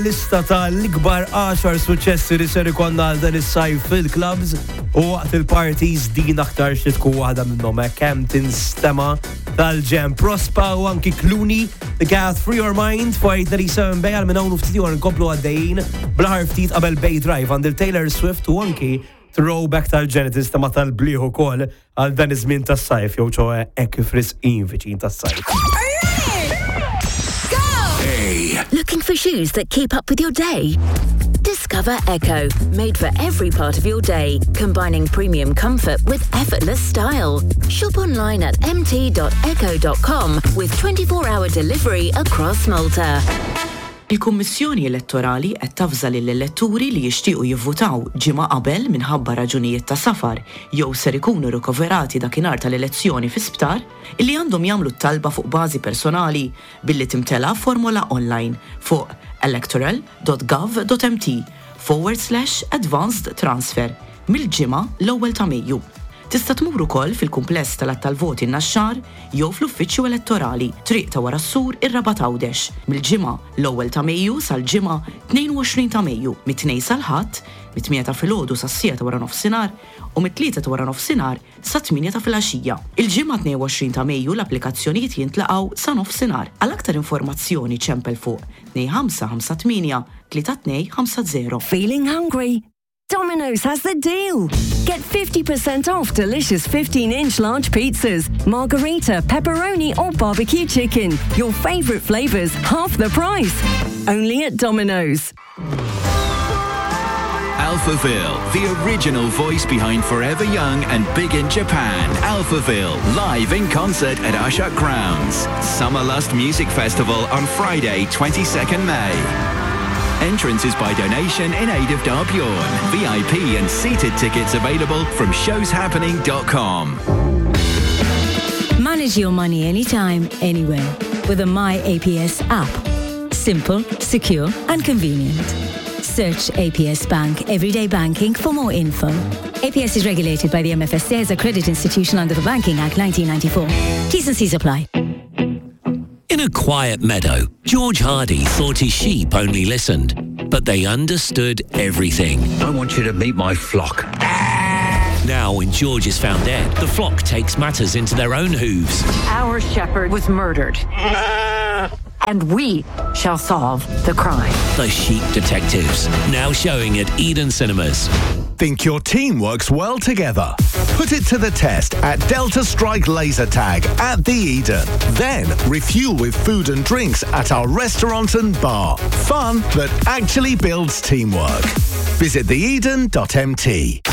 Lista tal-ikbar 10 suċċessi li ser ikonna għal dan is-sajf fil-clubs u waqt il-parties din aktar xi tkun waħda minnhom hekk hemm tinstema' tal-Jam Prospa u anki Clooney Get Free Your Mind fajt li seven bej għal minn hawn ftit ieħor nkomplu għaddejjin bl-ħar ftit qabel Bay Drive għand il-Taylor Swift u anki throwback tal-Genesis ma tal-bliħu kol għal dan iż-żmien tas-sajf jew ċoe hekk frisqin viċin tas-sajf. Looking for shoes that keep up with your day? Discover Echo, made for every part of your day, combining premium comfort with effortless style. Shop online at mt.echo.com with 24-hour delivery across Malta. Il-Kummissjoni Elettorali qed tafża lill-eletturi li jixtiequ jivvutaw ġimgħa qabel minħabba raġunijiet ta' safar jew ser ikunu rikoverati dakinhar tal-elezzjoni fi sptar illi għandhom jagħmlu t-talba fuq bażi personali billi timtela formola online fuq electoral.gov.mt/advanced transfer mill-ġimgħa l-ewwel ta' Mejju. Tista' tmur ukoll fil-kumpless tal-voti n-naxxar jew fl-uffiċċju elettorali triq ta' wara s-sur ir-Raba' Tgħawdex mill-ġimgħa l-ewwel ta' Mejju sal-ġimgħa 22 ta' Mejju mit-2 sal-ħadd mit-8 ta' filgħodu sas-6 ta' wara nofsinhar u mit-3 ta' wara nofsinhar sa 8 ta' filgħaxija. Il-ġimgħa 22 ta' Mejju l-applikazzjonijiet jintlaqgħu sa nofsinhar. Għal aktar informazzjoni ċempel fuq 2558 3250. Feeling hungry? Domino's has the deal. Get 50% off delicious 15-inch large pizzas, margarita, pepperoni or barbecue chicken. Your favorite flavors, half the price. Only at Domino's. Alphaville, the original voice behind Forever Young and Big in Japan. Alphaville, live in concert at Ashok Grounds. Summer Lust Music Festival on Friday, 22nd May. Entrance is by donation in aid of Darbyurn. VIP and seated tickets available from showshappening.com. Manage your money anytime, anywhere with the My APS app. Simple, secure and convenient. Search APS Bank Everyday Banking for more info. APS is regulated by the MFSA as a credit institution under the Banking Act 1994. T's and C's apply. In a quiet meadow, George Hardy thought his sheep only listened, but they understood everything. I want you to meet my flock. Now, when George is found dead, the flock takes matters into their own hooves. Our shepherd was murdered. And we shall solve the crime. The Sheep Detectives, now showing at Eden Cinemas. Think your team works well together? Put it to the test at Delta Strike Laser Tag at the Eden. Then refuel with food and drinks at our restaurant and bar. Fun that actually builds teamwork. Visit theeden.mt.